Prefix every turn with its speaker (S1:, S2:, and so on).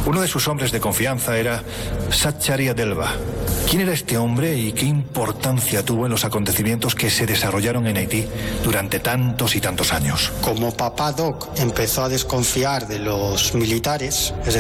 S1: Uno de sus hombres de confianza era Sacharia Delva. ¿Quién era este hombre y qué importancia tuvo en los acontecimientos que se desarrollaron en Haití durante tantos y tantos años?
S2: Como Papá Doc empezó a desconfiar de los militares, es